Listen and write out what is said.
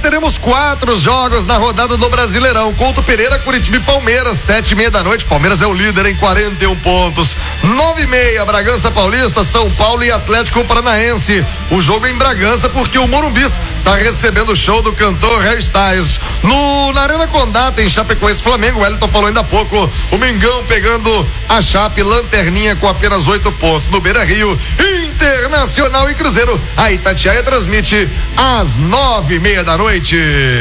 teremos 4 jogos na rodada do Brasileirão. Couto Pereira, Curitiba e Palmeiras, 7:30 da noite. Palmeiras é o líder em 41 pontos. 9:30, Bragança Paulista, São Paulo e Atlético Paranaense. O jogo é em Bragança porque o Morumbi está recebendo o show do cantor Harry Styles. Na Arena Condá tem Chapecoense Flamengo. O Wellington falou ainda há pouco. O Mengão pegando a Chape, lanterninha com apenas 8 pontos. No Beira-Rio, Internacional e Cruzeiro. A Itatiaia transmite às 9:30 da noite.